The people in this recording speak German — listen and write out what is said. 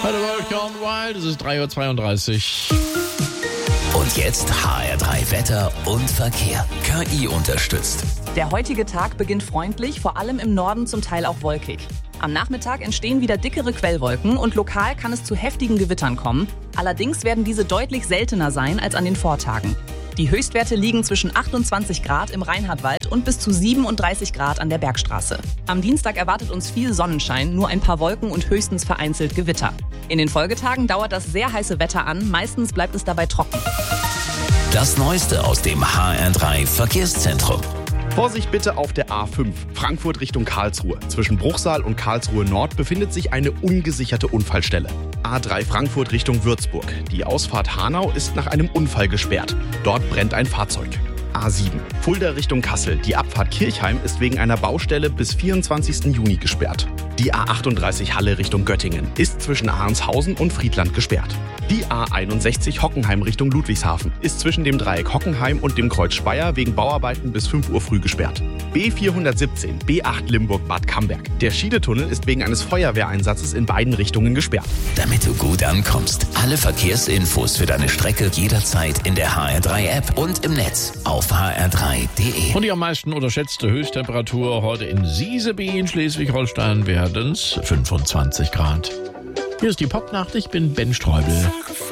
Hallo, Welcome Wild, es ist 3:32 Uhr. Und jetzt HR3 Wetter und Verkehr. KI unterstützt. Der heutige Tag beginnt freundlich, vor allem im Norden zum Teil auch wolkig. Am Nachmittag entstehen wieder dickere Quellwolken und lokal kann es zu heftigen Gewittern kommen. Allerdings werden diese deutlich seltener sein als an den Vortagen. Die Höchstwerte liegen zwischen 28 Grad im Reinhardwald und bis zu 37 Grad an der Bergstraße. Am Dienstag erwartet uns viel Sonnenschein, nur ein paar Wolken und höchstens vereinzelt Gewitter. In den Folgetagen dauert das sehr heiße Wetter an, meistens bleibt es dabei trocken. Das Neueste aus dem HR3 Verkehrszentrum. Vorsicht bitte auf der A5, Frankfurt Richtung Karlsruhe. Zwischen Bruchsal und Karlsruhe Nord befindet sich eine ungesicherte Unfallstelle. A3 Frankfurt Richtung Würzburg. Die Ausfahrt Hanau ist nach einem Unfall gesperrt. Dort brennt ein Fahrzeug. A7 Fulda Richtung Kassel. Die Abfahrt Kirchheim ist wegen einer Baustelle bis 24. Juni gesperrt. Die A38 Halle Richtung Göttingen ist zwischen Arnshausen und Friedland gesperrt. Die A61 Hockenheim Richtung Ludwigshafen ist zwischen dem Dreieck Hockenheim und dem Kreuz Speyer wegen Bauarbeiten bis 5 Uhr früh gesperrt. B417 B8 Limburg-Bad Camberg. Der Schiedetunnel ist wegen eines Feuerwehreinsatzes in beiden Richtungen gesperrt. Damit du gut ankommst. Alle Verkehrsinfos für deine Strecke jederzeit in der HR3-App und im Netz auf hr3.de. Und die am meisten unterschätzte Höchsttemperatur heute in Sieseby in Schleswig-Holstein werden es 25 Grad. Hier ist die Popnacht, ich bin Ben Streubel.